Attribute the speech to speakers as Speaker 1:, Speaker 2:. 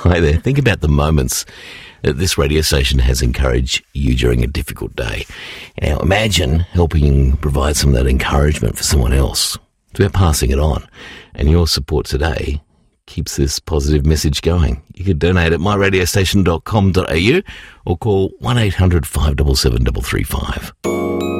Speaker 1: Hi there. Think about the moments that this radio station has encouraged you during a difficult day. Now, imagine helping provide some of that encouragement for someone else. It's about passing it on. And your support today keeps this positive message going. You could donate at myradiostation.com.au or call 1-800-577-335.